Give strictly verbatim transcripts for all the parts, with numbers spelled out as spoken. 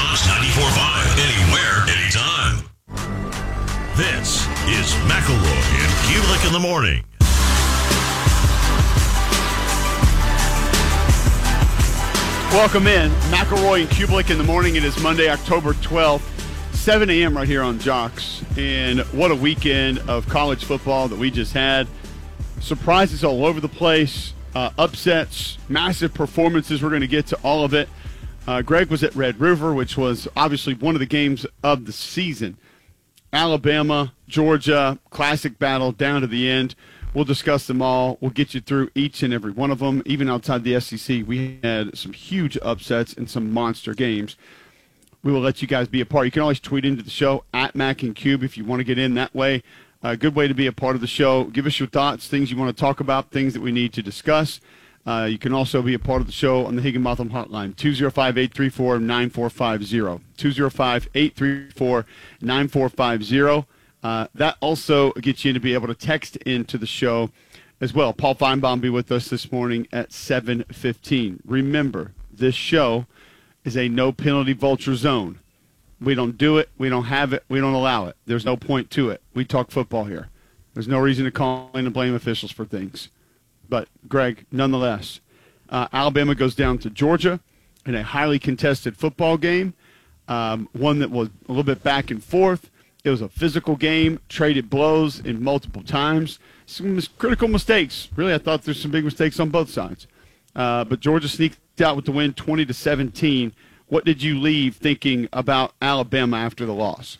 Jocks ninety-four point five, anywhere, anytime. This is McElroy and Kulik in the morning. Welcome in, McElroy and Kulik in the morning. It is Monday, October twelfth, seven a.m. right here on Jocks. And what a weekend of college football that we just had. Surprises all over the place, uh, upsets, massive performances. We're going to get to all of it. Uh, Greg was at Red River, which was obviously one of the games of the season. Alabama, Georgia, classic battle down to the end. We'll discuss them all. We'll get you through each and every one of them. Even outside the S E C, we had some huge upsets and some monster games. We will let you guys be a part. You can always tweet into the show, at Mac and Cube, if you want to get in that way. A good way to be a part of the show. Give us your thoughts, things you want to talk about, things that we need to discuss. Uh, you can also be a part of the show on the Higginbotham hotline, two oh five, eight three four, nine four five zero, two oh five, eight three four, nine four five zero. Uh, that also gets you to be able to text into the show as well. Paul Feinbaum be with us this morning at seven fifteen. Remember, this show is a no-penalty vulture zone. We don't do it. We don't have it. We don't allow it. There's no point to it. We talk football here. There's no reason to call in and blame officials for things. But, Greg, nonetheless, uh, Alabama goes down to Georgia in a highly contested football game, um, one that was a little bit back and forth. It was a physical game, traded blows in multiple times. Some mis- critical mistakes. Really, I thought there's some big mistakes on both sides. Uh, but Georgia sneaked out with the win twenty to seventeen. What did you leave thinking about Alabama after the loss?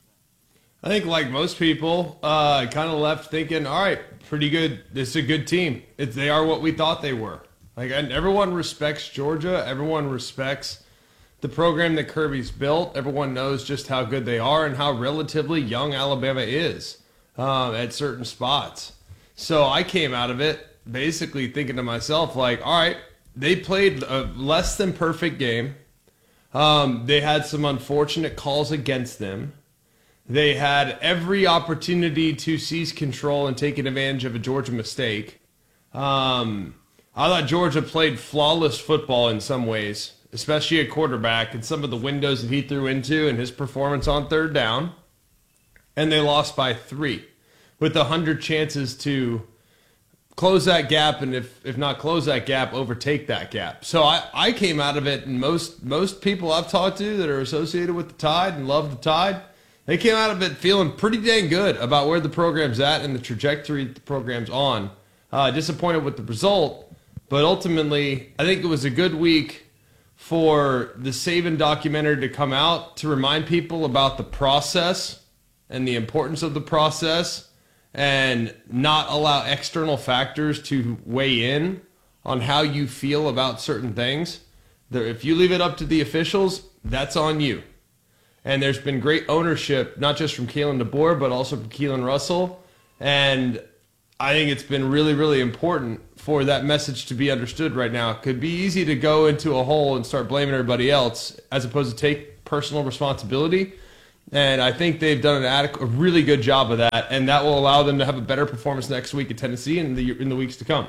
I think, like most people, uh, kind of left thinking, all right, pretty good. This is a good team. It, they are what we thought they were. Like, and everyone respects Georgia. Everyone respects the program that Kirby's built. Everyone knows just how good they are and how relatively young Alabama is um, at certain spots. So I came out of it basically thinking to myself, like, all right, they played a less than perfect game. Um, they had some unfortunate calls against them. They had every opportunity to seize control and take advantage of a Georgia mistake. Um, I thought Georgia played flawless football in some ways, especially at quarterback and some of the windows that he threw into and his performance on third down. And they lost by three with one hundred chances to close that gap, and if, if not close that gap, overtake that gap. So I, I came out of it, and most, most people I've talked to that are associated with the Tide and love the Tide, they came out of it feeling pretty dang good about where the program's at and the trajectory the program's on. Uh, disappointed with the result, but ultimately, I think it was a good week for the Saban documentary to come out to remind people about the process and the importance of the process and not allow external factors to weigh in on how you feel about certain things. If you leave it up to the officials, that's on you. And there's been great ownership, not just from Kalen DeBoer, but also from Keelan Russell. And I think it's been really, really important for that message to be understood right now. It could be easy to go into a hole and start blaming everybody else as opposed to take personal responsibility. And I think they've done an adequate, a really good job of that, and that will allow them to have a better performance next week at Tennessee and in the, in the weeks to come.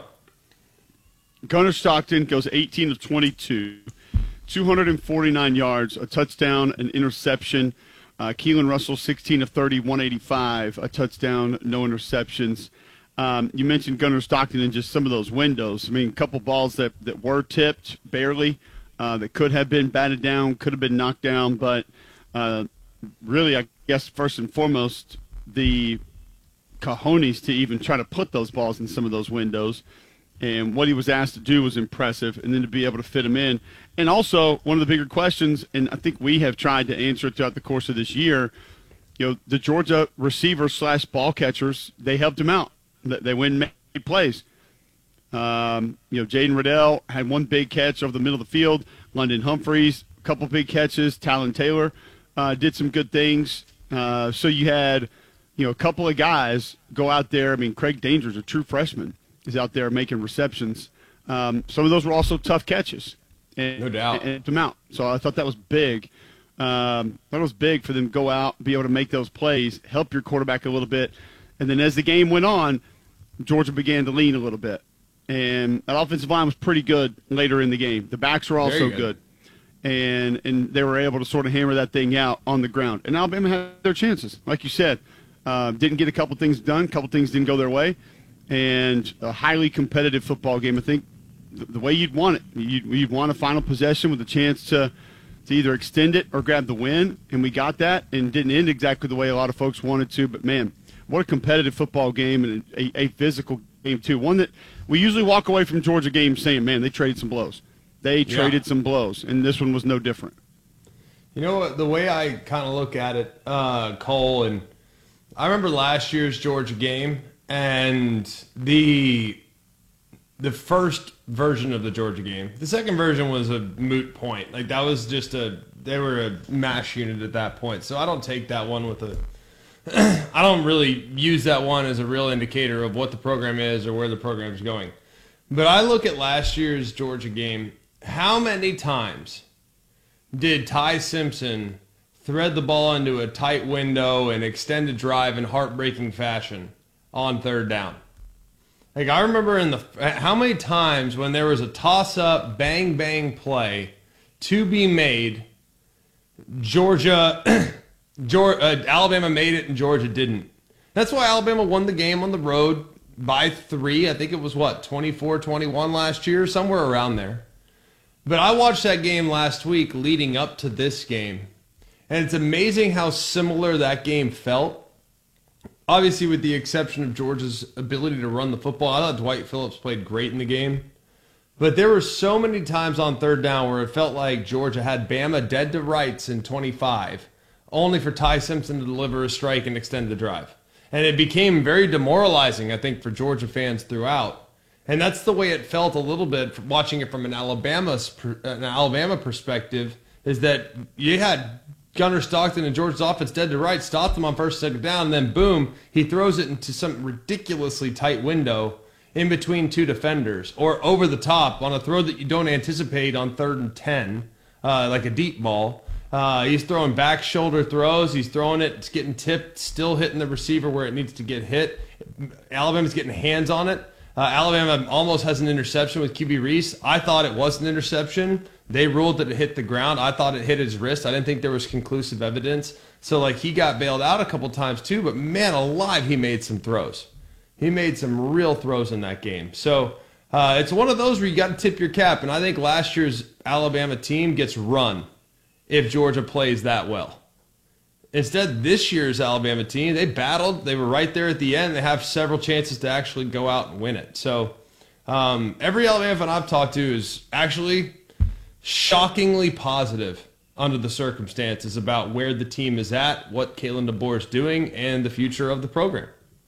Gunnar Stockton goes eighteen of twenty-two. two hundred forty-nine yards, a touchdown, an interception. Uh, Keelan Russell, sixteen of thirty, one eighty-five, a touchdown, no interceptions. Um, you mentioned Gunnar Stockton and just some of those windows. I mean, a couple balls that, that were tipped, barely, uh, that could have been batted down, could have been knocked down. But uh, really, I guess, first and foremost, the cojones to even try to put those balls in some of those windows. And what he was asked to do was impressive, and then to be able to fit him in. And also, one of the bigger questions, and I think we have tried to answer it throughout the course of this year, you know, the Georgia receivers slash ball catchers, they helped him out. They win made plays. Um, you know, Jaden Riddell had one big catch over the middle of the field. London Humphreys, a couple big catches. Talon Taylor uh, did some good things. Uh, so you had, you know, a couple of guys go out there. I mean, Craig Danger's a true freshman, is out there making receptions. Um, some of those were also tough catches. And, no doubt. And, and them out. So I thought that was big. Um, that was big for them to go out, be able to make those plays, help your quarterback a little bit. And then as the game went on, Georgia began to lean a little bit. And that offensive line was pretty good later in the game. The backs were also good. good. and and they were able to sort of hammer that thing out on the ground. And Alabama had their chances, like you said. Uh, didn't get a couple things done, a couple things didn't go their way, and a highly competitive football game. I think the, the way you'd want it, you'd, you'd want a final possession with a chance to to either extend it or grab the win, and we got that, and didn't end exactly the way a lot of folks wanted to. But man, what a competitive football game, and a, a physical game too. One that we usually walk away from Georgia games saying, man, they traded some blows. They Yeah. traded some blows, and this one was no different. You know what? The way I kind of look at it, uh, Cole, and I remember last year's Georgia game, and the the first version of the Georgia game. The second version was a moot point. Like, that was just a they were a mash unit at that point. So I don't take that one with a I don't really use that one as a real indicator of what the program is or where the program is going. But I look at last year's Georgia game. How many times did Ty Simpson thread the ball into a tight window and extend a drive in heartbreaking fashion on third down? Like, I remember in the how many times when there was a toss-up, bang-bang play to be made, Georgia, Georgia uh, Alabama made it and Georgia didn't. That's why Alabama won the game on the road by three. I think it was, what, twenty-four twenty-one last year, somewhere around there. But I watched that game last week leading up to this game, and it's amazing how similar that game felt. Obviously, with the exception of Georgia's ability to run the football, I thought Dwight Phillips played great in the game. But there were so many times on third down where it felt like Georgia had Bama dead to rights in twenty-five, only for Ty Simpson to deliver a strike and extend the drive. And it became very demoralizing, I think, for Georgia fans throughout. And that's the way it felt a little bit from watching it from an Alabama, an Alabama perspective, is that you had Gunnar Stockton and Georgia's offense dead to rights, stopped them on first and second down, and then boom, he throws it into some ridiculously tight window in between two defenders, or over the top on a throw that you don't anticipate on third and ten, uh, like a deep ball. Uh, he's throwing back shoulder throws. He's throwing it. It's getting tipped, still hitting the receiver where it needs to get hit. Alabama's getting hands on it. Uh, Alabama almost has an interception with Q B Reese. I thought it was an interception. They ruled that it hit the ground. I thought it hit his wrist. I didn't think there was conclusive evidence. So, like, he got bailed out a couple times too, but man alive, he made some throws. He made some real throws in that game. So, uh, it's one of those where you got to tip your cap, and I think last year's Alabama team gets run if Georgia plays that well. Instead, this year's Alabama team, they battled. They were right there at the end. They have several chances to actually go out and win it. So, um, every Alabama fan I've talked to is actually shockingly positive under the circumstances about where the team is at, what Kalen DeBoer is doing, and the future of the program.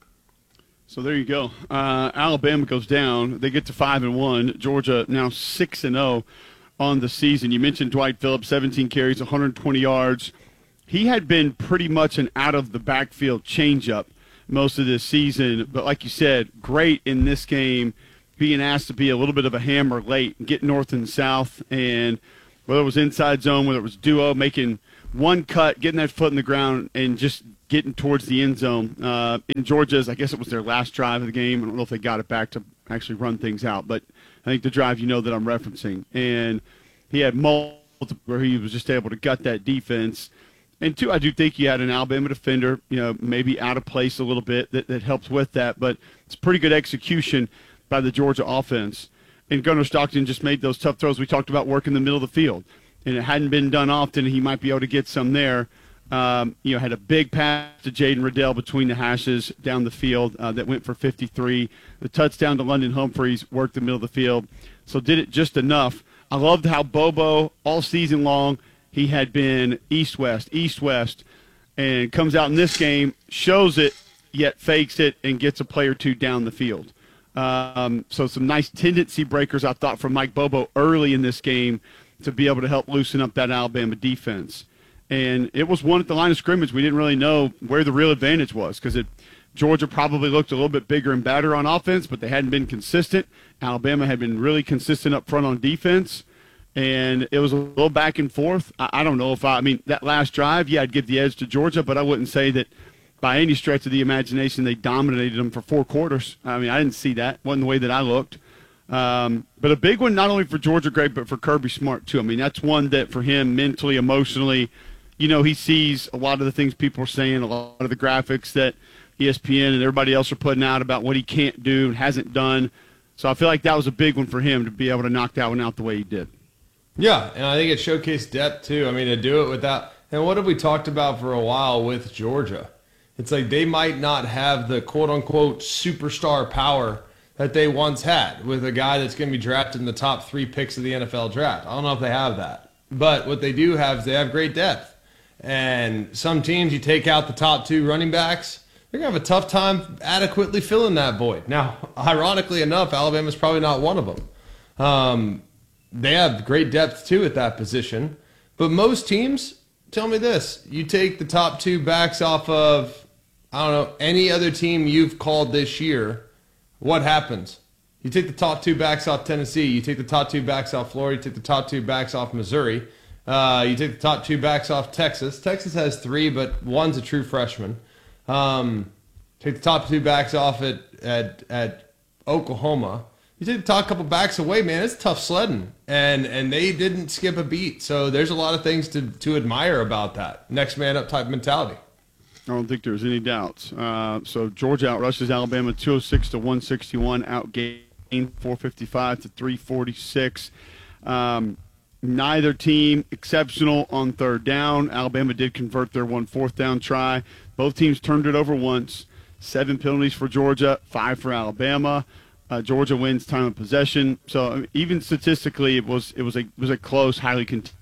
So there you go. Uh, Alabama goes down. They get to five and one. Georgia now six and zero on the season. You mentioned Dwight Phillips, seventeen carries, one hundred twenty yards. He had been pretty much an out of the backfield changeup most of this season, but like you said, great in this game, being asked to be a little bit of a hammer late, get north and south, and whether it was inside zone, whether it was duo, making one cut, getting that foot in the ground, and just getting towards the end zone. Uh, in Georgia's, I guess it was their last drive of the game. I don't know if they got it back to actually run things out, but I think the drive you know that I'm referencing. And he had multiple where he was just able to gut that defense. And, two, I do think you had an Alabama defender, you know, maybe out of place a little bit that, that helps with that. But it's pretty good execution by the Georgia offense. And Gunnar Stockton just made those tough throws. We talked about work in the middle of the field. And it hadn't been done often. He might be able to get some there. Um, you know, had a big pass to Jaden Riddell between the hashes down the field uh, that went for fifty-three. The touchdown to London Humphreys worked the middle of the field. So did it just enough. I loved how Bobo, all season long, he had been east-west, east-west, and comes out in this game, shows it, yet fakes it, and gets a play or two down the field. Um, so some nice tendency breakers, I thought, from Mike Bobo early in this game to be able to help loosen up that Alabama defense. And it was one at the line of scrimmage. We didn't really know where the real advantage was because Georgia probably looked a little bit bigger and badder on offense, but they hadn't been consistent. Alabama had been really consistent up front on defense. And it was a little back and forth. I, I don't know if I – I mean, that last drive, yeah, I'd give the edge to Georgia, but I wouldn't say that by any stretch of the imagination they dominated them for four quarters. I mean, I didn't see that. Wasn't the way that I looked. Um, but a big one not only for Georgia, Greg, but for Kirby Smart, too. I mean, that's one that for him mentally, emotionally, you know, he sees a lot of the things people are saying, a lot of the graphics that E S P N and everybody else are putting out about what he can't do and hasn't done. So I feel like that was a big one for him to be able to knock that one out the way he did. Yeah, and I think it showcased depth, too. I mean, to do it without – and what have we talked about for a while with Georgia? It's like they might not have the quote-unquote superstar power that they once had with a guy that's going to be drafted in the top three picks of the N F L draft. I don't know if they have that. But what they do have is they have great depth. And some teams, you take out the top two running backs, they're going to have a tough time adequately filling that void. Now, ironically enough, Alabama's probably not one of them. Um, they have great depth, too, at that position. But most teams, tell me this, you take the top two backs off of, I don't know, any other team you've called this year, what happens? You take the top two backs off Tennessee, you take the top two backs off Florida, you take the top two backs off Missouri, uh, you take the top two backs off Texas. Texas has three, but one's a true freshman. Um, take the top two backs off at, at, at Oklahoma. You take the top couple backs away, man, it's tough sledding. And and they didn't skip a beat. So there's a lot of things to, to admire about that. Next man up type mentality. I don't think there's any doubts. Uh, so Georgia outrushes Alabama two oh six to one sixty-one, outgained four fifty-five to three forty-six. Um, neither team exceptional on third down. Alabama did convert their one fourth down try. Both teams turned it over once. Seven penalties for Georgia, five for Alabama. Uh, Georgia wins time of possession. So I mean, even statistically, it was it was a it was a close, highly contested.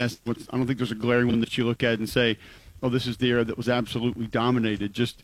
I don't think there's a glaring one that you look at and say, oh, this is the era that was absolutely dominated. Just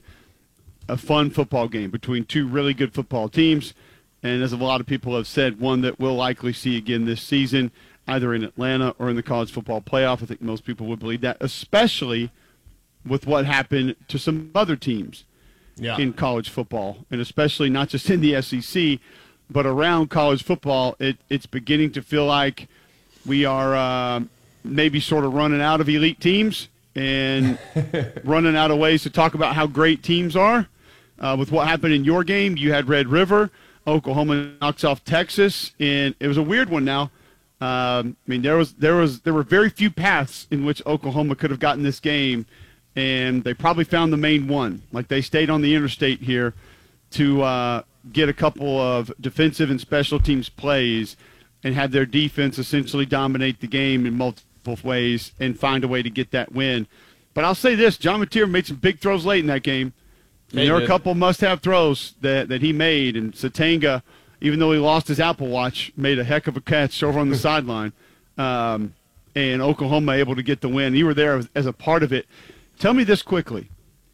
a fun football game between two really good football teams. And as a lot of people have said, one that we'll likely see again this season, either in Atlanta or in the college football playoff. I think most people would believe that, especially with what happened to some other teams yeah. in college football, and especially not just in the S E C, but around college football. It, it's beginning to feel like we are uh, maybe sort of running out of elite teams and running out of ways to talk about how great teams are. Uh, with what happened in your game, you had Red River. Oklahoma knocks off Texas, and it was a weird one now. Um, I mean, there was there was there were very few paths in which Oklahoma could have gotten this game, and they probably found the main one. Like they stayed on the interstate here to uh, get a couple of defensive and special teams plays and have their defense essentially dominate the game in multiple ways and find a way to get that win. But I'll say this, John Mateer made some big throws late in that game. And there were a couple must-have throws that, that he made, and Satanga, even though he lost his Apple Watch, made a heck of a catch over on the sideline. Um, and Oklahoma able to get the win. You were there as a part of it. Tell me this quickly.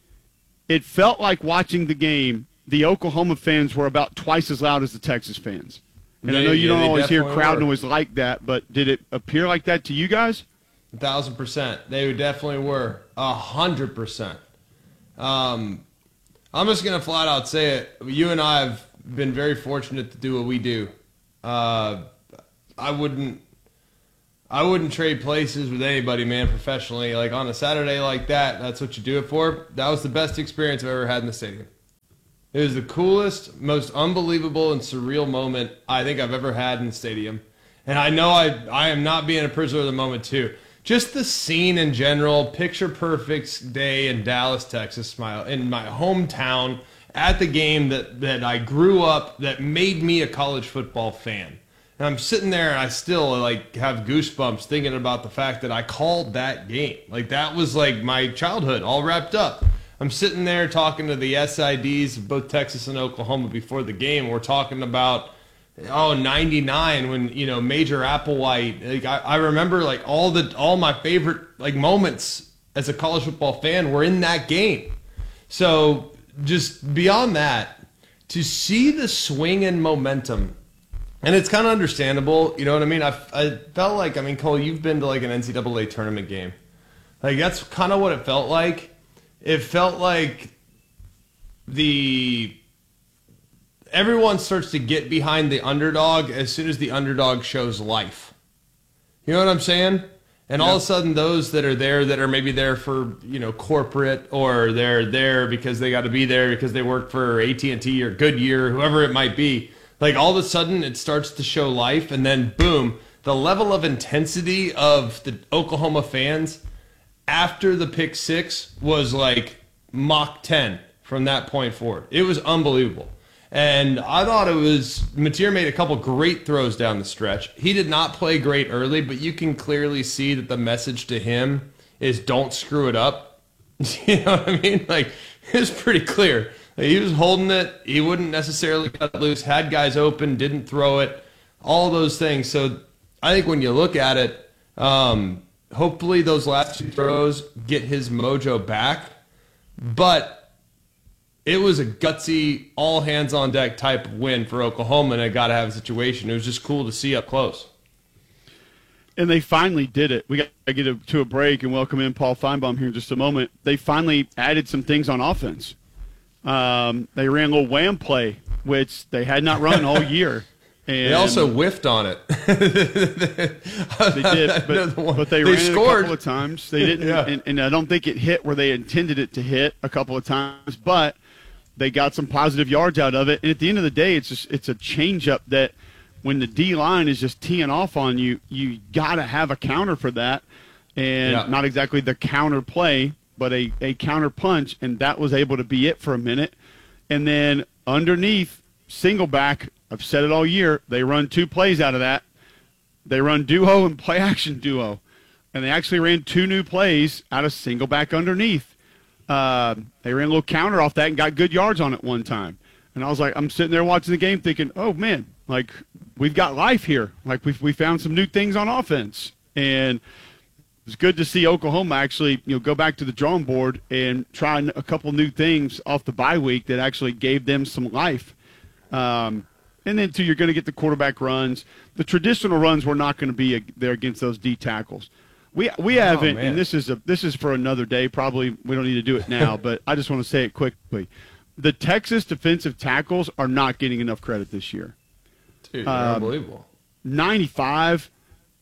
It felt like watching the game, the Oklahoma fans were about twice as loud as the Texas fans. And yeah, I know you yeah, don't always hear crowd were. noise like that, but did it appear like that to you guys? A thousand percent. They definitely were. A hundred percent. Um, I'm just going to flat out say it. You and I have been very fortunate to do what we do. Uh, I wouldn't I wouldn't trade places with anybody, man, professionally. Like on a Saturday like that, that's what you do it for. That was the best experience I've ever had in the stadium. It was the coolest, most unbelievable and surreal moment I think I've ever had in the stadium. And I know I, I am not being a prisoner of the moment, too. Just the scene in general, picture-perfect day in Dallas, Texas, my, in my hometown, at the game that, that I grew up, that made me a college football fan. And I'm sitting there and I still like have goosebumps thinking about the fact that I called that game. Like that was like my childhood all wrapped up. I'm sitting there talking to the S I Ds of both Texas and Oklahoma before the game. We're talking about, oh, ninety-nine when, you know, Major Applewhite. Like, I, I remember, like, all the all my favorite, like, moments as a college football fan were in that game. So just beyond that, to see the swing in momentum, and it's kind of understandable, you know what I mean? I, I felt like, I mean, Cole, you've been to, like, an N C double A tournament game. Like, that's kind of what it felt like. It felt like the everyone starts to get behind the underdog as soon as the underdog shows life. You know what I'm saying? And all of a sudden, those that are there that are maybe there for, you know, corporate, or they're there because they got to be there because they work for A T and T or Goodyear, whoever it might be, Like all of a sudden it starts to show life, and then boom, the level of intensity of the Oklahoma fans after the pick six was like Mach ten from that point forward. It was unbelievable. And I thought it was, Mateer made a couple great throws down the stretch. He did not play great early, but you can clearly see that the message to him is don't screw it up. You know what I mean? Like, it was pretty clear. Like, he was holding it. He wouldn't necessarily cut it loose, had guys open, didn't throw it, all those things. So I think when you look at it, um, hopefully those last two throws get his mojo back. But it was a gutsy, all-hands-on-deck type of win for Oklahoma, and I got to have a situation. It was just cool to see up close. And they finally did it. We got to get to a break and welcome in Paul Feinbaum here in just a moment. They finally added some things on offense. Um, they ran a little wham play, which they had not run all year. And they also whiffed on it. They did, but, but they, they ran scored. it a couple of times. They didn't, yeah. and, and I don't think it hit where they intended it to hit a couple of times, but they got some positive yards out of it. And at the end of the day, it's just, it's a change-up that when the D-line is just teeing off on you, you got to have a counter for that, and yeah. not exactly the counter play, but a, a counter punch, and that was able to be it for a minute. And then underneath, single back, I've said it all year, they run two plays out of that. They run duo and play action duo. And they actually ran two new plays out of single back underneath. Uh, they ran a little counter off that and got good yards on it one time. And I was like, I'm sitting there watching the game thinking, oh, man, like we've got life here. Like we've, we found some new things on offense. And it's good to see Oklahoma actually, you know, go back to the drawing board and try a couple new things off the bye week that actually gave them some life. Um, and then, too, you're going to get the quarterback runs. The traditional runs were not going to be there against those D tackles. We we haven't, oh, and this is a this is for another day. Probably we don't need to do it now, but I just want to say it quickly. The Texas defensive tackles are not getting enough credit this year. Dude, they're um, unbelievable. ninety-five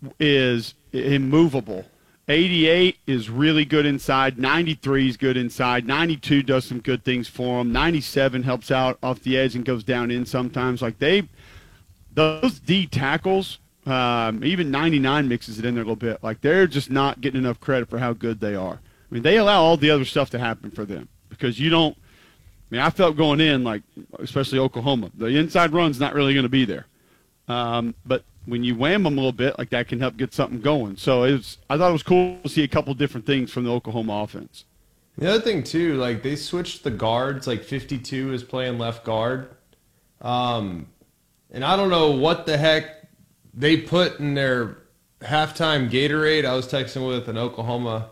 is immovable. eighty-eight is really good inside. ninety-three is good inside. ninety-two does some good things for them. ninety-seven helps out off the edge and goes down in sometimes. Like they, those D tackles, um, even ninety-nine mixes it in there a little bit. Like they're just not getting enough credit for how good they are. I mean, they allow all the other stuff to happen for them because you don't. I mean, I felt going in, like, especially Oklahoma, the inside run's not really going to be there. Um, but when you wham them a little bit, like that can help get something going. So it was, I thought it was cool to see a couple different things from the Oklahoma offense. The other thing, too, like they switched the guards, like fifty-two is playing left guard. Um, and I don't know what the heck they put in their halftime Gatorade. I was texting with an Oklahoma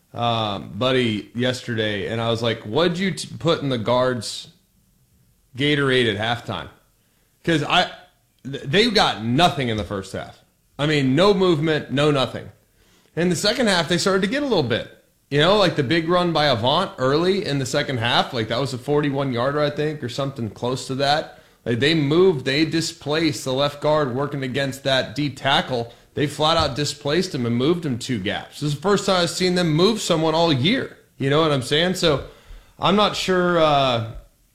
um, buddy yesterday, and I was like, what'd you t- put in the guards Gatorade at halftime? Because I they got nothing in the first half. I mean, no movement, no nothing. In the second half, they started to get a little bit. You know, like the big run by Avant early in the second half, like that was a forty-one-yarder, I think, or something close to that. Like they moved, they displaced the left guard working against that D tackle. They flat out displaced him and moved him two gaps. This is the first time I've seen them move someone all year. You know what I'm saying? So I'm not sure. Uh,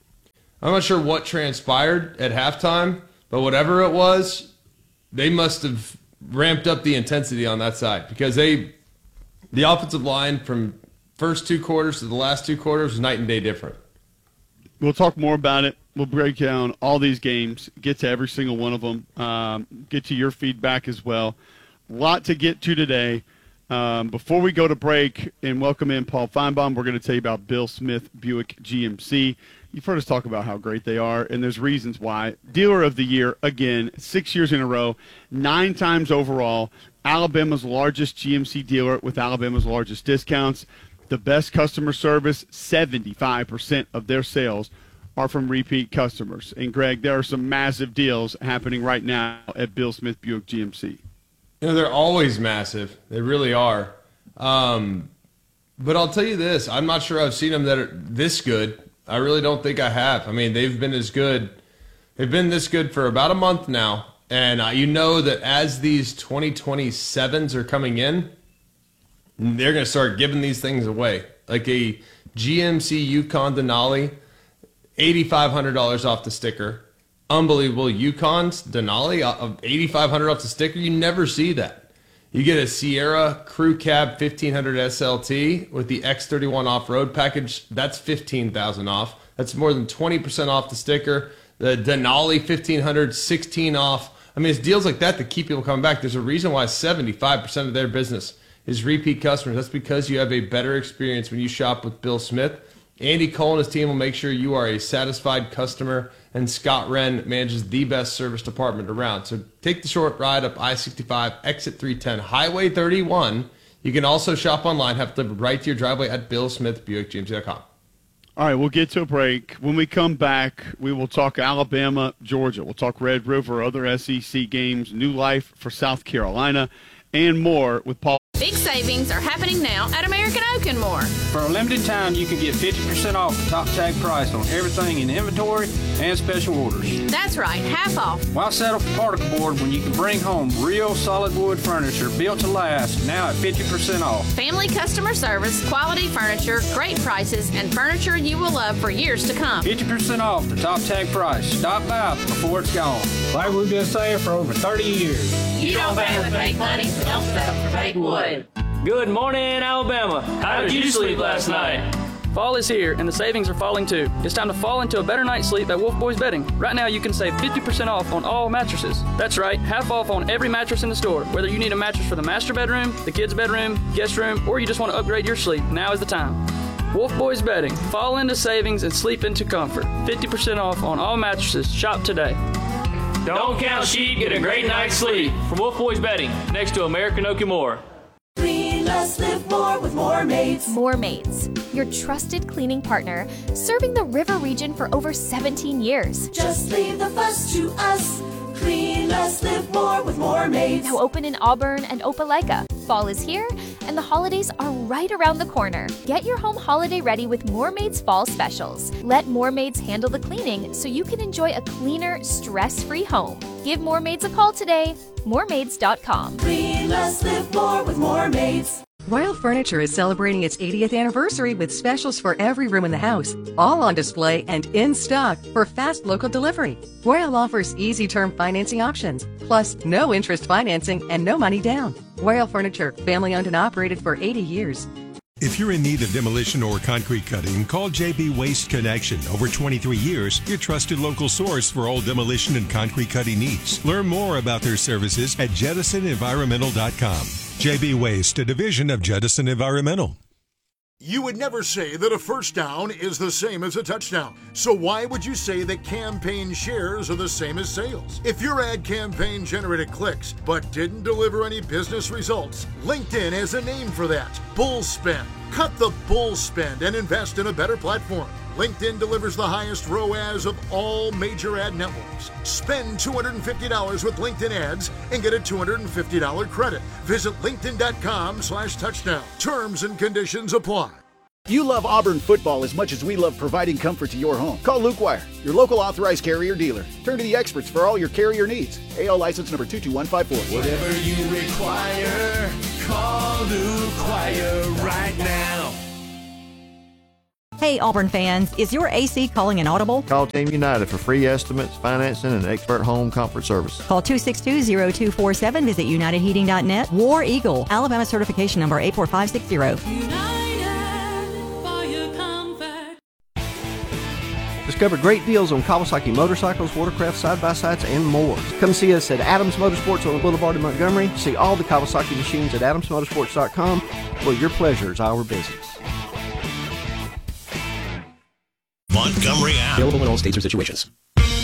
I'm not sure what transpired at halftime, but whatever it was, they must have ramped up the intensity on that side because they, the offensive line from first two quarters to the last two quarters was night and day different. We'll talk more about it. We'll break down all these games, get to every single one of them, um, get to your feedback as well. A lot to get to today. Um, before we go to break and welcome in Paul Feinbaum, we're going to tell you about Bill Smith Buick G M C. You've heard us talk about how great they are, and there's reasons why. Dealer of the Year, again, six years in a row, nine times overall, Alabama's largest G M C dealer with Alabama's largest discounts. The best customer service, seventy-five percent of their sales are from repeat customers. And, Greg, there are some massive deals happening right now at Bill Smith Buick G M C. You know, they're always massive. They really are. Um, but I'll tell you this. I'm not sure I've seen them that are this good. I really don't think I have. I mean, they've been as good. They've been this good for about a month now. And uh, you know that as these twenty twenty-sevens are coming in, they're going to start giving these things away. Like a G M C Yukon Denali, eight thousand five hundred dollars off the sticker. unbelievable. Yukon's Denali of eighty-five hundred off the sticker. You never see that. You get a Sierra Crew Cab fifteen hundred S L T with the X thirty-one off-road package. That's fifteen thousand off. That's more than twenty percent off the sticker. The Denali fifteen hundred, sixteen off. I mean, it's deals like that that keep people coming back. There's a reason why seventy-five percent of their business is repeat customers. That's because you have a better experience when you shop with Bill Smith. Andy Cole and his team will make sure you are a satisfied customer, and Scott Wren manages the best service department around. So take the short ride up I sixty-five, exit three ten, Highway thirty-one. You can also shop online, have it delivered right to your driveway at bill smith buick g m c dot com. All right, we'll get to a break. When we come back, we will talk Alabama, Georgia. We'll talk Red River, other S E C games, new life for South Carolina, and more with Paul. Big savings are happening now at American Oak and More. For a limited time, you can get fifty percent off the top tag price on everything in inventory and special orders. That's right, half off. Why settle for particle board when you can bring home real solid wood furniture built to last, now at fifty percent off? Family customer service, quality furniture, great prices, and furniture you will love for years to come. fifty percent off the top tag price. Stop by before it's gone. Like we've been saying for over thirty years. You don't pay with fake money, so don't settle for fake wood. Good morning, Alabama. How did you sleep last night? Fall is here, and the savings are falling too. It's time to fall into a better night's sleep at Wolf Boys Bedding. Right now, you can save fifty percent off on all mattresses. That's right, half off on every mattress in the store. Whether you need a mattress for the master bedroom, the kids' bedroom, guest room, or you just want to upgrade your sleep, now is the time. Wolf Boys Bedding. Fall into savings and sleep into comfort. fifty percent off on all mattresses. Shop today. Don't count sheep, get a great night's sleep. From Wolf Boys Bedding, next to American Oak and More. Clean less, live more with More Maids. More Maids, your trusted cleaning partner, serving the river region for over seventeen years. Just leave the fuss to us. Clean less, live more with More Maids. Now open in Auburn and Opelika. Fall is here, and the holidays are right around the corner. Get your home holiday ready with More Maids Fall Specials. Let More Maids handle the cleaning so you can enjoy a cleaner, stress-free home. Give More Maids a call today. more maids dot com. Clean less, live more with More Maids. Royal Furniture is celebrating its eightieth anniversary with specials for every room in the house, all on display and in stock for fast local delivery. Royal offers easy term financing options, plus no interest financing and no money down. Royal Furniture, family owned and operated for eighty years. If you're in need of demolition or concrete cutting, call J B Waste Connection. Over twenty-three years, your trusted local source for all demolition and concrete cutting needs. Learn more about their services at jettison environmental dot com. J B Waste, a division of Jettison Environmental. You would never say that a first down is the same as a touchdown. So why would you say that campaign shares are the same as sales? If your ad campaign generated clicks but didn't deliver any business results, LinkedIn has a name for that. Bull spend. Cut the bull spend and invest in a better platform. LinkedIn delivers the highest R O A S of all major ad networks. Spend two hundred fifty dollars with LinkedIn ads and get a two hundred fifty dollars credit. Visit linkedin.com slash touchdown. Terms and conditions apply. You love Auburn football as much as we love providing comfort to your home. Call Luke Wire, your local authorized carrier dealer. Turn to the experts for all your carrier needs. A L license number two two one five four. Whatever you require, call Luke Wire right now. Hey Auburn fans, is your A C calling an audible? Call Team United for free estimates, financing, and expert home comfort service. Call two six two, zero two four seven. Visit united heating dot net. War Eagle, Alabama certification number eight four five six zero. Discover great deals on Kawasaki motorcycles, watercraft, side-by-sides, and more. Come see us at Adams Motorsports on the Boulevard in Montgomery. See all the Kawasaki machines at adams motorsports dot com, where your pleasure is our business. Montgomery app. Available in all states or situations.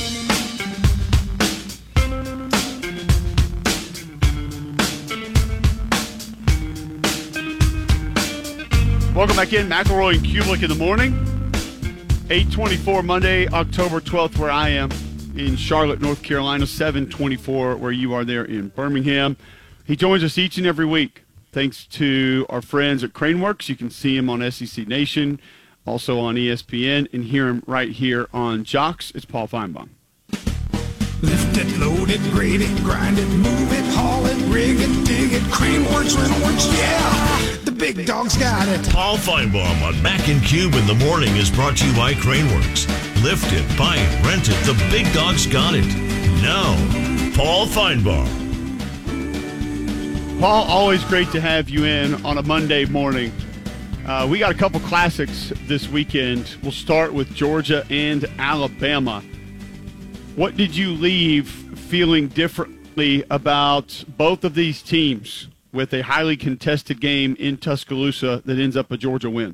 Welcome back in. McElroy and Kubelik in the morning. eight twenty-four Monday, October twelfth, where I am in Charlotte, North Carolina. seven twenty-four where you are there in Birmingham. He joins us each and every week. Thanks to our friends at Craneworks. You can see him on S E C Nation, also on E S P N, and hear him right here on Jocks. It's Paul Feinbaum. Lift it, load it, grade it, grind it, move it, haul it, rig it, dig it, Craneworks, Rentalworks, yeah! The big dog's got it. Paul Feinbaum on Mac and Cube in the morning is brought to you by Craneworks. Lift it, buy it, rent it. The big dog's got it. Now, Paul Feinbaum. Paul, always great to have you in on a Monday morning. Uh, we got a couple classics this weekend. We'll start with Georgia and Alabama. What did you leave feeling differently about both of these teams with a highly contested game in Tuscaloosa that ends up a Georgia win?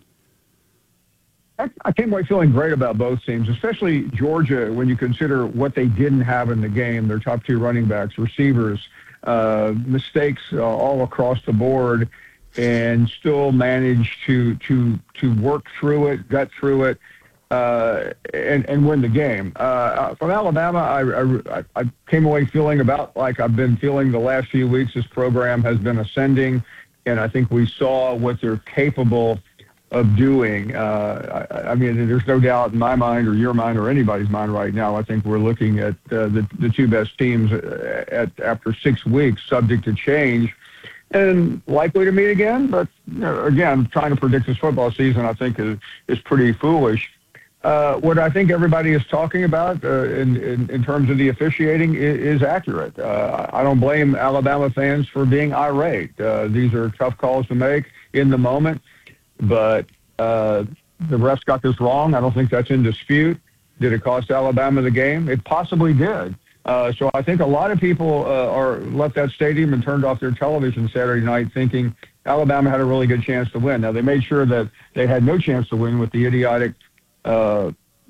I came away feeling great about both teams, especially Georgia, when you consider what they didn't have in the game, their top two running backs, receivers, uh, mistakes uh, all across the board, and still managed to to to work through it, gut through it, uh, and, and win the game. Uh, from Alabama, I, I, I came away feeling about like I've been feeling the last few weeks. This program has been ascending, and I think we saw what they're capable of doing. Uh, I, I mean, there's no doubt in my mind or your mind or anybody's mind right now. I think we're looking at uh, the, the two best teams at, after six weeks, subject to change, and likely to meet again. But you know, again, trying to predict this football season, I think, is, is pretty foolish. Uh, what I think everybody is talking about uh, in, in, in terms of the officiating is, is accurate. Uh, I don't blame Alabama fans for being irate. Uh, these are tough calls to make in the moment. But uh, the refs got this wrong. I don't think that's in dispute. Did it cost Alabama the game? It possibly did. Uh, so I think a lot of people uh, are left that stadium and turned off their television Saturday night thinking Alabama had a really good chance to win. Now, they made sure that they had no chance to win with the idiotic uh,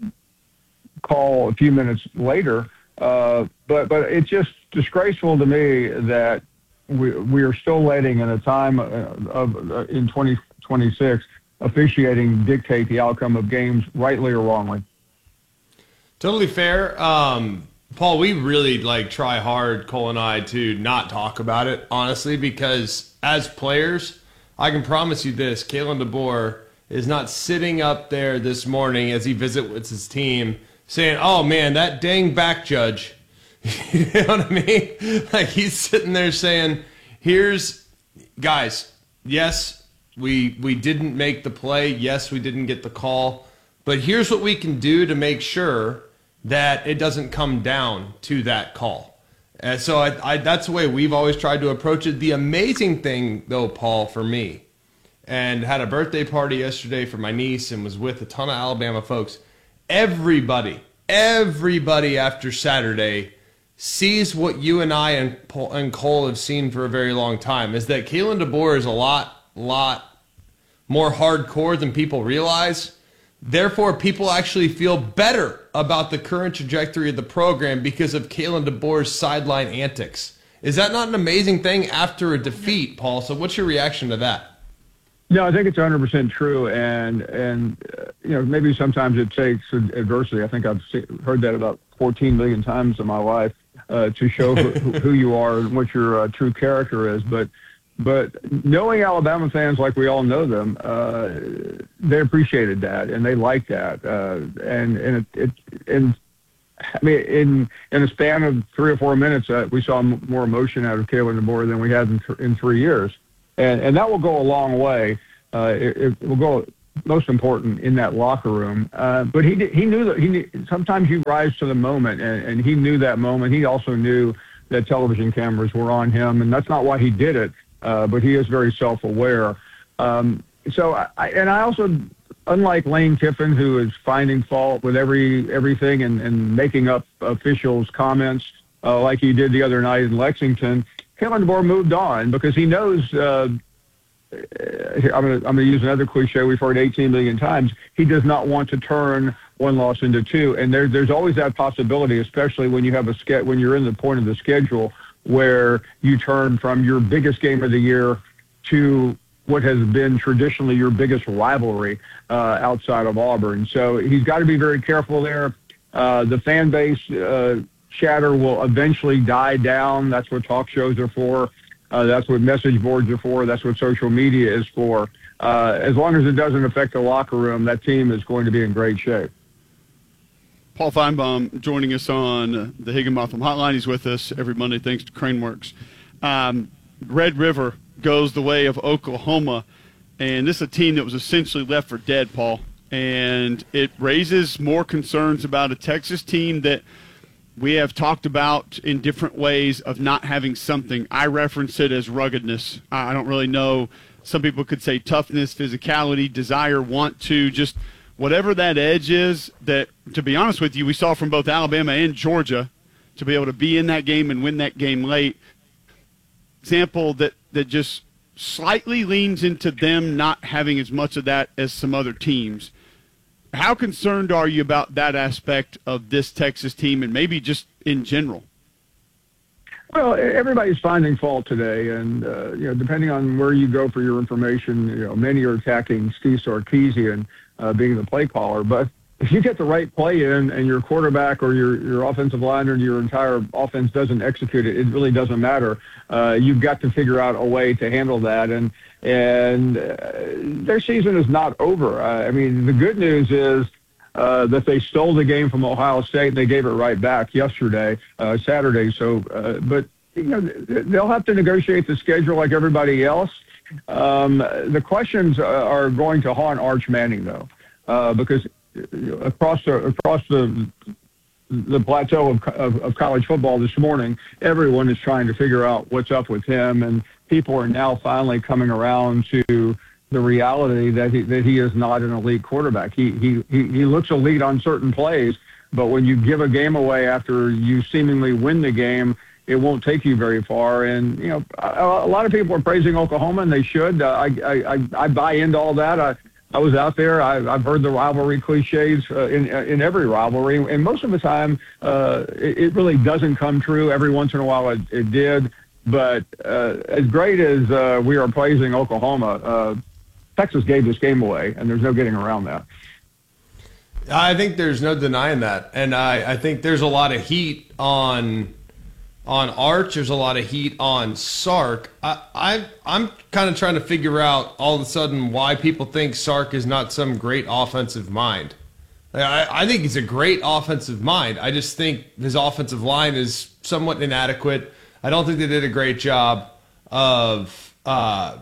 call a few minutes later. Uh, but but it's just disgraceful to me that we, we are still letting, in a time of, of uh, in twenty twenty-six, officiating dictate the outcome of games, rightly or wrongly. Totally fair. Um, Paul, we really like try hard, Cole and I, to not talk about it, honestly, because as players, I can promise you this, Kalen DeBoer is not sitting up there this morning as he visits his team saying, oh man, that dang back judge. You know what I mean? Like, he's sitting there saying, here's, guys, yes, We we didn't make the play. Yes, we didn't get the call. But here's what we can do to make sure that it doesn't come down to that call. And so I, I, that's the way we've always tried to approach it. The amazing thing, though, Paul, for me, and had a birthday party yesterday for my niece and was with a ton of Alabama folks, everybody, everybody after Saturday sees what you and I and, and Cole have seen for a very long time, is that Kalen DeBoer is a lot, lot more hardcore than people realize. Therefore, people actually feel better about the current trajectory of the program because of Kalen DeBoer's sideline antics. Is that not an amazing thing after a defeat, Paul? So what's your reaction to that? No, I think it's one hundred percent true. And, and uh, you know, maybe sometimes it takes adversity. I think I've heard that about fourteen million times in my life uh, to show who, who you are and what your uh, true character is. But But knowing Alabama fans like we all know them, uh, they appreciated that and they liked that. Uh, and and it, it and I mean, in in a span of three or four minutes, uh, we saw m- more emotion out of Kalen DeBoer than we had in, th- in three years, and and that will go a long way. Uh, it, it will go most important in that locker room. Uh, but he he knew that he knew, sometimes you rise to the moment, and, and he knew that moment. He also knew that television cameras were on him, and that's not why he did it. Uh, but he is very self-aware. Um, so, I, and I also, unlike Lane Kiffin, who is finding fault with every everything and, and making up officials' comments uh, like he did the other night in Lexington, Kalen DeBoer moved on because he knows, uh, I'm going to I'm going to use another cliche we've heard eighteen million times, he does not want to turn one loss into two. And there, there's always that possibility, especially when you have a ske- when you're in the point of the schedule where you turn from your biggest game of the year to what has been traditionally your biggest rivalry uh, outside of Auburn. So he's got to be very careful there. Uh, the fan base uh, chatter will eventually die down. That's what talk shows are for. Uh, that's what message boards are for. That's what social media is for. Uh, as long as it doesn't affect the locker room, that team is going to be in great shape. Paul Feinbaum joining us on the Higginbotham Hotline. He's with us every Monday thanks to Craneworks. Um, Red River goes the way of Oklahoma. And this is a team that was essentially left for dead, Paul. And it raises more concerns about a Texas team that we have talked about in different ways of not having something. I reference it as ruggedness. I don't really know. Some people could say toughness, physicality, desire, want to, just whatever that edge is that, to be honest with you, we saw from both Alabama and Georgia to be able to be in that game and win that game late. Example that, that just slightly leans into them not having as much of that as some other teams. How concerned are you about that aspect of this Texas team and maybe just in general? Well, everybody's finding fault today, and uh, you know, depending on where you go for your information, you know, many are attacking Steve Sarkisian uh, being the play caller. But if you get the right play in, and your quarterback or your your offensive line or your entire offense doesn't execute it, it really doesn't matter. Uh, you've got to figure out a way to handle that, and and uh, their season is not over. Uh, I mean, the good news is uh, that they stole the game from Ohio State and they gave it right back yesterday, uh, Saturday. So, uh, but you know, they'll have to negotiate the schedule like everybody else. Um, the questions are going to haunt Arch Manning, though, uh, because across the across the the plateau of, of, of college football this morning, everyone is trying to figure out what's up with him, and people are now finally coming around to the reality that he, that he is not an elite quarterback. He, he, he, he looks elite on certain plays, but when you give a game away after you seemingly win the game, it won't take you very far. And, you know, a, a lot of people are praising Oklahoma, and they should. Uh, I, I, I, I buy into all that. I, I was out there. I, I've heard the rivalry cliches uh, in in every rivalry, and most of the time, uh, it, it really doesn't come true. Every once in a while, it, it did. But uh, as great as uh, we are praising Oklahoma, uh, Texas gave this game away, and there's no getting around that. I think there's no denying that, and I, I think there's a lot of heat on. On Arch, there's a lot of heat on Sark. I, I, I'm kind of trying to figure out all of a sudden why people think Sark is not some great offensive mind. I, I think he's a great offensive mind. I just think his offensive line is somewhat inadequate. I don't think they did a great job of uh,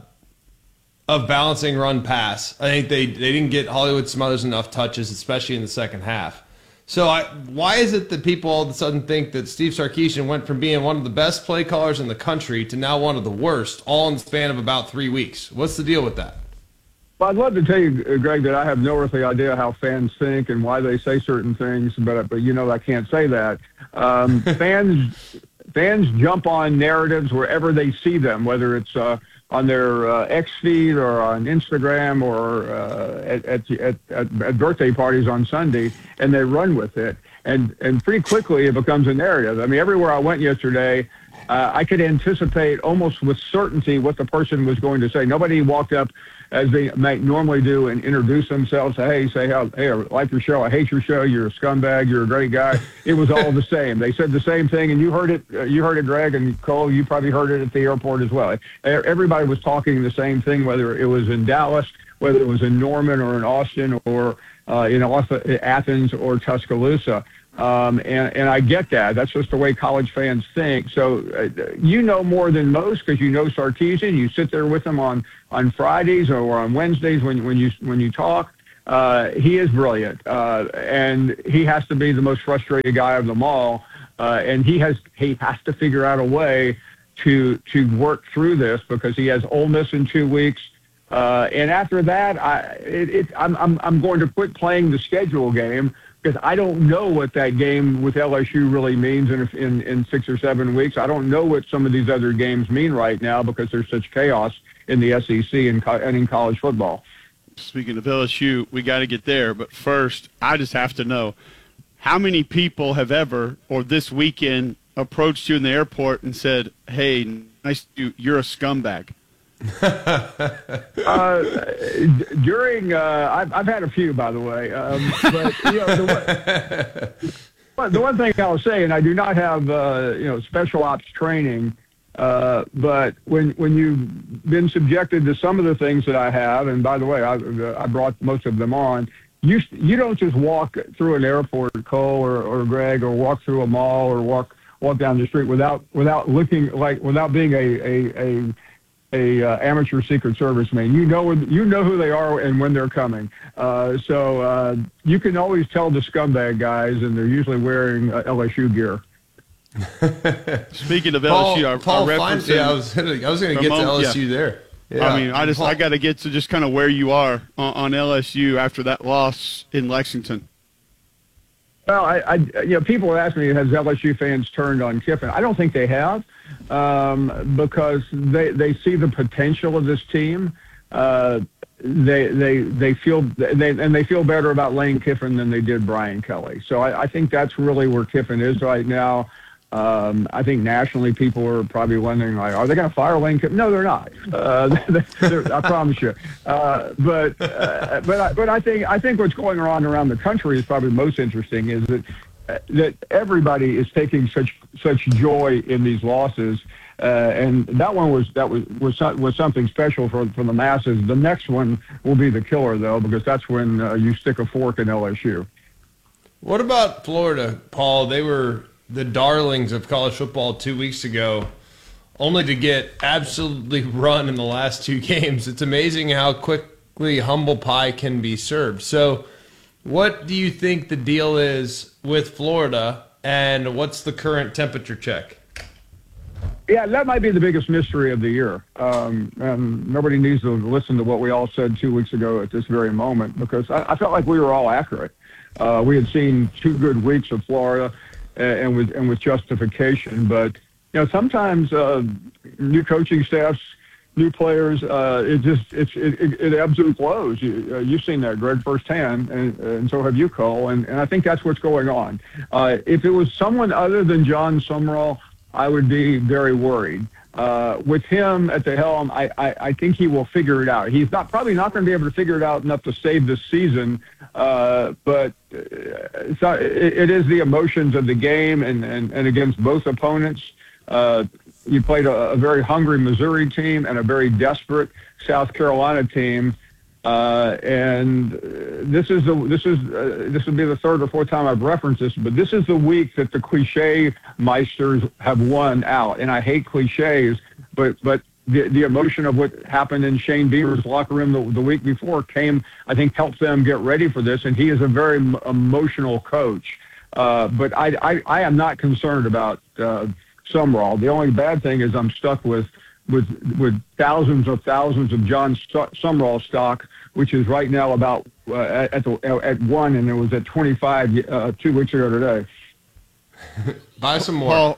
of balancing run pass. I think they, they didn't get Hollywood Smothers enough touches, especially in the second half. So I, why is it that people all of a sudden think that Steve Sarkisian went from being one of the best play callers in the country to now one of the worst, all in the span of about three weeks? What's the deal with that? Well, I'd love to tell you, Greg, that I have no earthly idea how fans think and why they say certain things, but but you know I can't say that. Um, fans fans jump on narratives wherever they see them, whether it's uh, on their uh, X feed or on Instagram or uh, at, at, at, at birthday parties on Sunday, and they run with it. And, and pretty quickly it becomes a narrative. I mean, everywhere I went yesterday, uh, I could anticipate almost with certainty what the person was going to say. Nobody walked up as they might normally do and introduce themselves. Hey, say, hey, I like your show. I hate your show. You're a scumbag. You're a great guy. It was all the same. They said the same thing, and you heard it. Uh, you heard it, Greg, and Cole. You probably heard it at the airport as well. Everybody was talking the same thing, whether it was in Dallas, whether it was in Norman or in Austin or uh, in Athens or Tuscaloosa. Um, and, and I get that. That's just the way college fans think. So uh, you know more than most because you know Sarkisian. You sit there with him on, on Fridays or on Wednesdays when, when, you, when you talk. Uh, he is brilliant, uh, and he has to be the most frustrated guy of them all. Uh, and he has he has to figure out a way to to work through this because he has Ole Miss in two weeks. Uh, and after that, I it, it, I'm, I'm I'm going to quit playing the schedule game. Because I don't know what that game with L S U really means in, in in six or seven weeks. I don't know what some of these other games mean right now because there's such chaos in the S E C and, and in college football. Speaking of L S U, we got to get there. But first, I just have to know, how many people have ever, or this weekend, approached you in the airport and said, hey, nice to you, you're a scumbag? uh, during, uh, I've, I've had a few, by the way. Um, but, you know, the one, the one thing I'll say, and I do not have, uh, you know, special ops training, uh, but when when you've been subjected to some of the things that I have, and by the way, I, I brought most of them on, you you don't just walk through an airport, Cole or, or Greg, or walk through a mall or walk walk down the street without without looking like, without being a, a, a a uh, amateur Secret Serviceman. You know you know who they are and when they're coming. Uh, so uh, you can always tell the scumbag guys, and they're usually wearing uh, L S U gear. Speaking of Paul, L S U, our, Paul our finds, yeah, I was gonna, I was going to get to L S U yeah. there. Yeah. I mean, I just Paul, I got to get to just kind of where you are on, on L S U after that loss in Lexington. Well, I, I, you know, people ask me, has L S U fans turned on Kiffin? I don't think they have, um, because they they see the potential of this team. Uh, they they they feel they and they feel better about Lane Kiffin than they did Brian Kelly. So I, I think that's really where Kiffin is right now. Um, I think nationally, people are probably wondering, like, are they going to fire Lane Kiffin? No, they're not. Uh, they're, they're, I promise you. Uh, but uh, but I, but I think I think what's going on around the country is probably most interesting is that uh, that everybody is taking such such joy in these losses, uh, and that one was that was was was something special for for the masses. The next one will be the killer, though, because that's when uh, you stick a fork in L S U. What about Florida, Paul? They were the darlings of college football two weeks ago, only to get absolutely run in the last two games. It's amazing how quickly humble pie can be served. So what do you think the deal is with Florida, and what's the current temperature check? Yeah, that might be the biggest mystery of the year. Um, and nobody needs to listen to what we all said two weeks ago at this very moment, because I, I felt like we were all accurate. Uh, we had seen two good weeks of Florida, and with and with justification, but you know sometimes uh, new coaching staffs, new players, uh, it just it's it, it ebbs and flows. You, uh, you've seen that, Greg, firsthand, and, and so have you, Cole. And, and I think that's what's going on. Uh, if it was someone other than John Sumrall, I would be very worried. Uh, with him at the helm, I, I, I think he will figure it out. He's not probably not going to be able to figure it out enough to save this season, uh, but uh, so it, it is the emotions of the game, and, and, and against both opponents. Uh, you played a, a very hungry Missouri team and a very desperate South Carolina team. Uh, and this is the this is uh, this would be the third or fourth time I've referenced this, but this is the week that the cliche meisters have won out. And I hate cliches, but but the the emotion of what happened in Shane Beamer's locker room the, the week before came, I think, helped them get ready for this. And he is a very m- emotional coach. Uh, but I, I I am not concerned about uh, Sumrall. The only bad thing is I'm stuck with. with with thousands of thousands of John Sumrall stock, which is right now about uh, at the at one, and it was at twenty-five uh, two weeks ago today. Buy some more. Paul,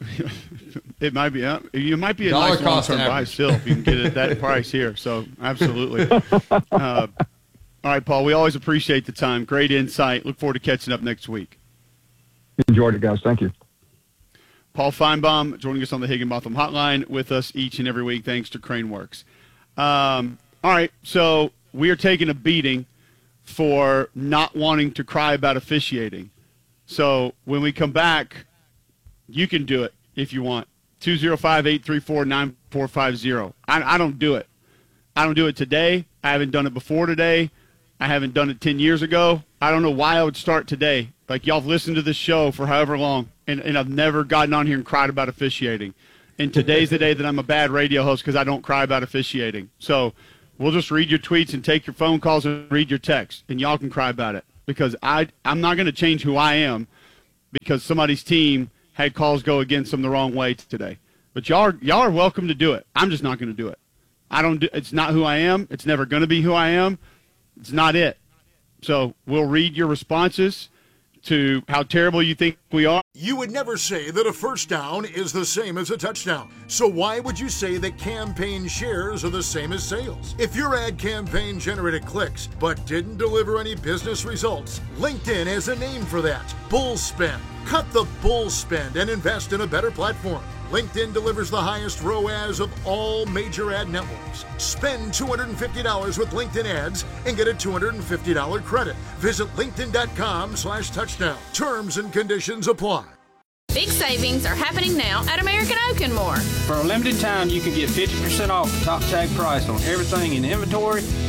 it might be uh, you might be a Dollar nice cost long-term buy average. still if you can get it at that price here. So absolutely. Uh, all right, Paul. We always appreciate the time. Great insight. Look forward to catching up next week. Enjoyed it, guys. Thank you. Paul Feinbaum joining us on the Higginbotham Hotline with us each and every week, thanks to Craneworks. Um, all right, so we are taking a beating for not wanting to cry about officiating. So when we come back, you can do it if you want. two oh five, eight three four, nine four five oh. I, I don't do it. I don't do it today. I haven't done it before today. I haven't done it ten years ago. I don't know why I would start today. Like, y'all have listened to this show for however long, and, and I've never gotten on here and cried about officiating. And today's the day that I'm a bad radio host because I don't cry about officiating. So we'll just read your tweets and take your phone calls and read your texts, and y'all can cry about it. Because I, I'm not going to change who I am because somebody's team had calls go against them the wrong way today. But y'all are, y'all are welcome to do it. I'm just not going to do it. I don't do, it's not who I am. It's never going to be who I am. It's not it. So we'll read your responses to how terrible you think we are. You would never say that a first down is the same as a touchdown. So why would you say that campaign shares are the same as sales? If your ad campaign generated clicks but didn't deliver any business results, LinkedIn has a name for that. Bull spend. Cut the bull spend and invest in a better platform. LinkedIn delivers the highest R O A S of all major ad networks. Spend two hundred fifty dollars with LinkedIn ads and get a two hundred fifty dollars credit. Visit linkedin.com slash touchdown. Terms and conditions apply. Big savings are happening now at American Oak and More. For a limited time, you can get fifty percent off the top tag price on everything in inventory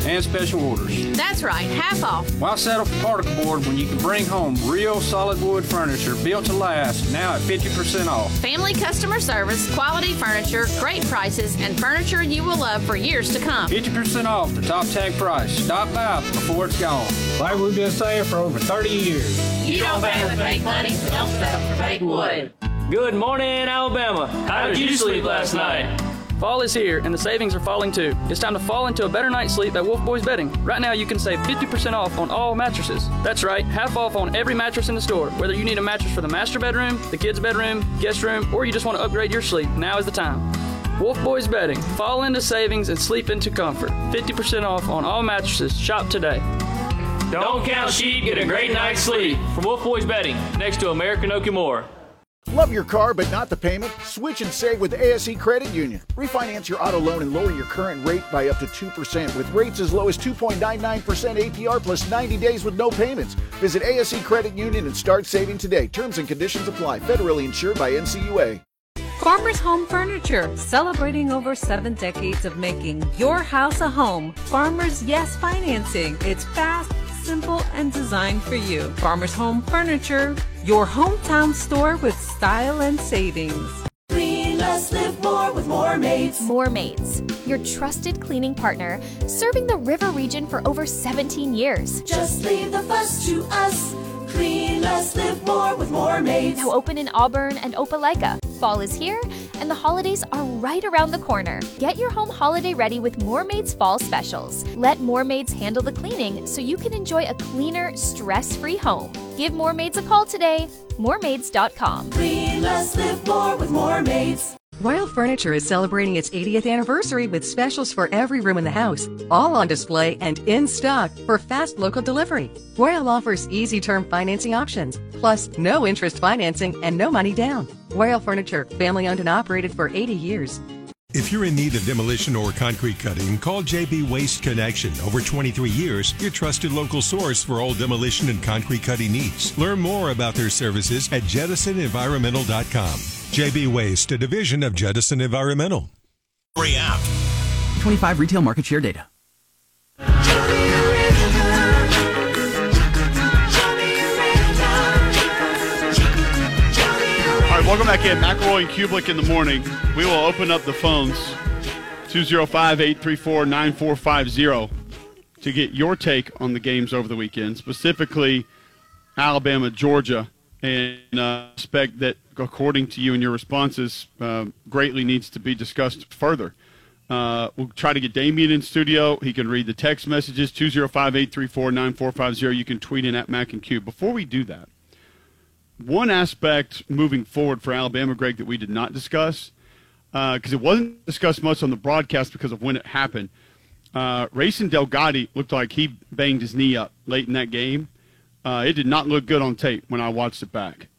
and special orders. That's right, half off. Why settle for particle board when you can bring home real solid wood furniture built to last, now at fifty percent off? Family customer service, quality furniture, great prices, and furniture you will love for years to come. fifty percent off the top tag price. Stop by before it's gone. Like we've been saying for over thirty years. You don't pay with fake money, so don't settle for fake wood. Good morning, Alabama. How did you sleep last night? Fall is here, and the savings are falling too. It's time to fall into a better night's sleep at Wolf Boys Bedding. Right now, you can save fifty percent off on all mattresses. That's right, half off on every mattress in the store. Whether you need a mattress for the master bedroom, the kids' bedroom, guest room, or you just want to upgrade your sleep, now is the time. Wolf Boys Bedding. Fall into savings and sleep into comfort. fifty percent off on all mattresses. Shop today. Don't count sheep, get a great night's sleep from Wolf Boys Bedding next to American Okimura. Love your car but not the payment? Switch and save with A S E Credit Union. Refinance your auto loan and lower your current rate by up to two percent with rates as low as two point nine nine percent A P R plus ninety days with no payments. Visit A S E Credit Union and start saving today. Terms and conditions apply. Federally insured by N C U A. Farmers Home Furniture, celebrating over seven decades of making your house a home. Farmers Yes Financing. It's fast, simple, and designed for you. Farmers Home Furniture, your hometown store with style and savings. Clean less, live more with More Maids. More Maids, your trusted cleaning partner, serving the river region for over seventeen years. Just leave the fuss to us. Clean less, live more with More Maids. Now open in Auburn and Opelika. Fall is here, and the holidays are right around the corner. Get your home holiday ready with More Maids Fall Specials. Let More Maids handle the cleaning so you can enjoy a cleaner, stress-free home. Give More Maids a call today. more maids dot com. Clean less, live more with More Maids. Royal Furniture is celebrating its eightieth anniversary with specials for every room in the house, all on display and in stock for fast local delivery. Royal offers easy term financing options, plus no interest financing and no money down. Royal Furniture, family owned and operated for eighty years. If you're in need of demolition or concrete cutting, call J B Waste Connection. Over twenty-three years, your trusted local source for all demolition and concrete cutting needs. Learn more about their services at jettison environmental dot com. J B Waste, a division of Jettison Environmental. Free app. twenty-five retail market share data. All right, welcome back in. McElroy and Kublik in the morning. We will open up the phones, two oh five, eight three four, nine four five oh, to get your take on the games over the weekend, specifically Alabama, Georgia, and uh, expect that, according to you and your responses, uh, greatly needs to be discussed further. Uh, we'll try to get Damien in studio. He can read the text messages, two oh five, eight three four, nine four five oh. You can tweet in at Mac and Q. Before we do that, one aspect moving forward for Alabama, Greg, that we did not discuss, because uh, it wasn't discussed much on the broadcast because of when it happened. Uh, Rayson Delgatti looked like he banged his knee up late in that game. Uh, it did not look good on tape when I watched it back.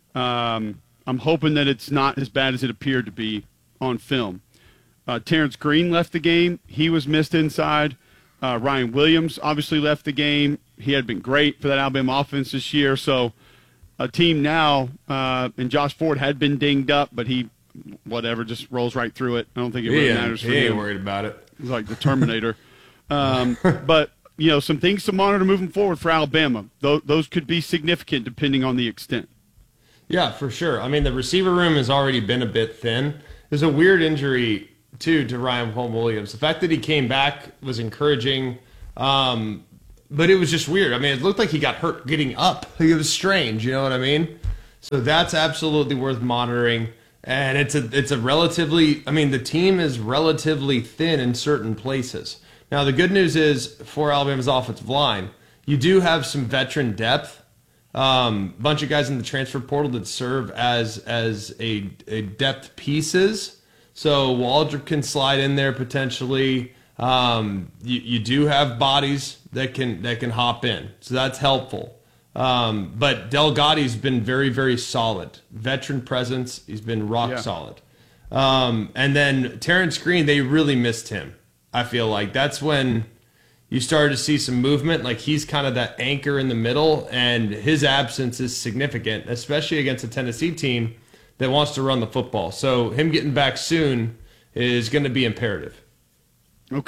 Um, I'm hoping that it's not as bad as it appeared to be on film. Uh, Terrence Green left the game. He was missed inside. Uh, Ryan Williams obviously left the game. He had been great for that Alabama offense this year. So a team now, uh, and Josh Ford had been dinged up, but he, whatever, just rolls right through it. I don't think it really he matters for him. He him. ain't worried about it. He's like the Terminator. um, but, you know, some things to monitor moving forward for Alabama. Those, those could be significant depending on the extent. Yeah, for sure. I mean, the receiver room has already been a bit thin. There's a weird injury, too, to Ryan Williams. The fact that he came back was encouraging, um, but it was just weird. I mean, it looked like he got hurt getting up. It was strange, you know what I mean? So that's absolutely worth monitoring. And it's a it's a relatively, I mean, the team is relatively thin in certain places. Now, the good news is for Alabama's offensive line, you do have some veteran depth. A um, bunch of guys in the transfer portal that serve as as a, a depth pieces. So Waldrop can slide in there potentially. Um, you, you do have bodies that can that can hop in, so that's helpful. Um, but Delgatti's been very, very solid. Veteran presence, he's been rock yeah. solid. Um, and then Terrence Green, they really missed him. I feel like that's when you started to see some movement. Like he's kind of that anchor in the middle, and his absence is significant, especially against a Tennessee team that wants to run the football. So him getting back soon is going to be imperative. Okay.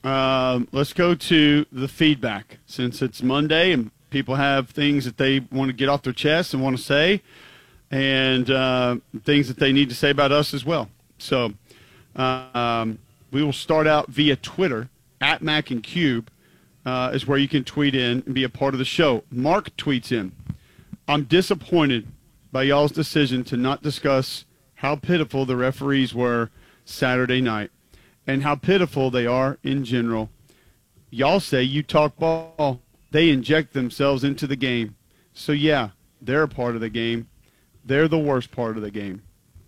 Um, let's go to the feedback. Since it's Monday and people have things that they want to get off their chest and want to say, and uh, things that they need to say about us as well. So uh, um, we will start out via Twitter, at Mac and Cube, uh, is where you can tweet in and be a part of the show. Mark tweets in, I'm disappointed by y'all's decision to not discuss how pitiful the referees were Saturday night and how pitiful they are in general. Y'all say you talk ball. They inject themselves into the game. So, yeah, they're a part of the game. They're the worst part of the game.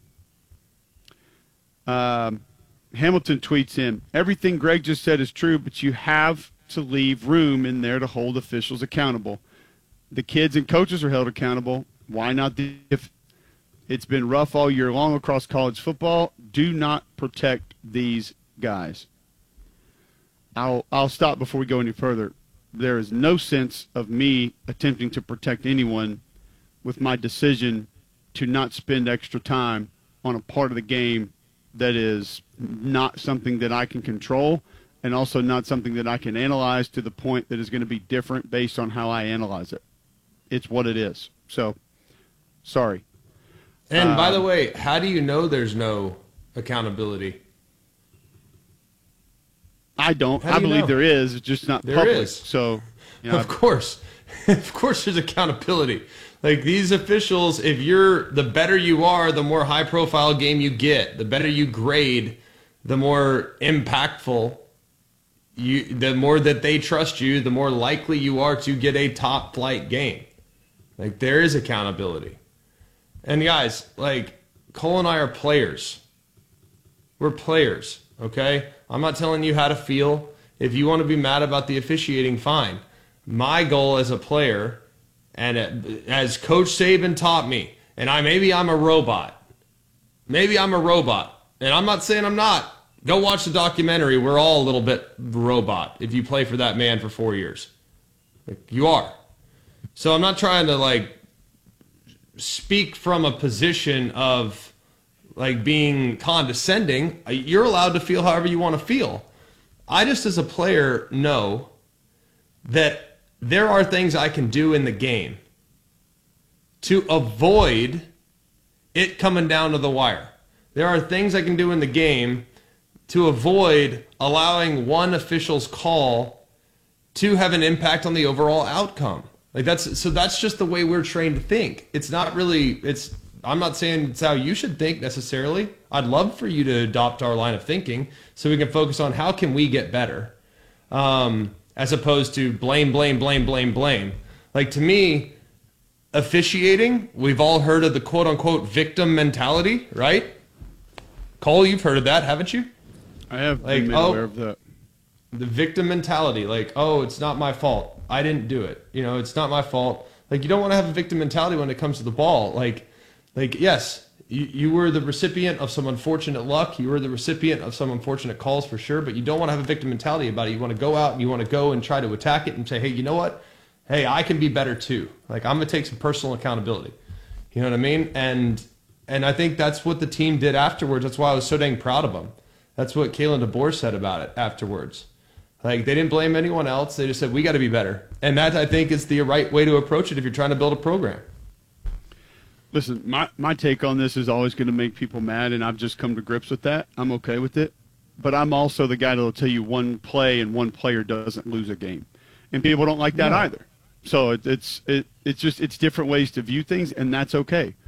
Um, Hamilton tweets in, everything Greg just said is true, but you have to leave room in there to hold officials accountable. The kids and coaches are held accountable. Why not the if it's been rough all year long across college football? Do not protect these guys. I'll I'll stop before we go any further. There is no sense of me attempting to protect anyone with my decision to not spend extra time on a part of the game that is not something that I can control and also not something that I can analyze to the point that is going to be different based on how I analyze it. It's what it is. So, sorry. And by Um, the way, how do you know there's no accountability? I don't. How do I you believe know? there is. It's just not There public. is. So, you know, Of course. Of course there's accountability. Like these officials, if you're, the better you are, the more high profile game you get. The better you grade, the more impactful you, the more that they trust you, the more likely you are to get a top flight game. Like there is accountability. And guys, like Cole and I are players. We're players, okay? I'm not telling you how to feel. If you want to be mad about the officiating, fine. My goal as a player, and as Coach Saban taught me, and I maybe I'm a robot. Maybe I'm a robot. And I'm not saying I'm not. Go watch the documentary. We're all a little bit robot if you play for that man for four years. Like, you are. So I'm not trying to, like, speak from a position of, like, being condescending. You're allowed to feel however you want to feel. I just, as a player, know that there are things I can do in the game to avoid it coming down to the wire. There are things I can do in the game to avoid allowing one official's call to have an impact on the overall outcome. Like that's so that's just the way we're trained to think. It's not really it's I'm not saying it's how you should think necessarily. I'd love for you to adopt our line of thinking so we can focus on how can we get better. Um as opposed to blame, blame, blame, blame, blame. Like, to me, officiating, we've all heard of the quote-unquote victim mentality, right? Cole, you've heard of that, haven't you? I have like, been oh, aware of that. The victim mentality, like, oh, it's not my fault. I didn't do it. You know, it's not my fault. Like, you don't want to have a victim mentality when it comes to the ball. Like, like yes, you, you were the recipient of some unfortunate luck. You were the recipient of some unfortunate calls for sure, but you don't want to have a victim mentality about it. You want to go out and you want to go and try to attack it and say, hey, you know what? Hey, I can be better too. Like, I'm going to take some personal accountability. You know what I mean? And and I think that's what the team did afterwards. That's why I was so dang proud of them. That's what Kalen DeBoer said about it afterwards. Like, they didn't blame anyone else. They just said, we got to be better. And that, I think, is the right way to approach it if you're trying to build a program. Listen, my, my take on this is always going to make people mad, and I've just come to grips with that. I'm okay with it. But I'm also the guy that will tell you one play and one player doesn't lose a game. And people don't like that No. either. So it, it's it, it's just it's different ways to view things, and that's okay.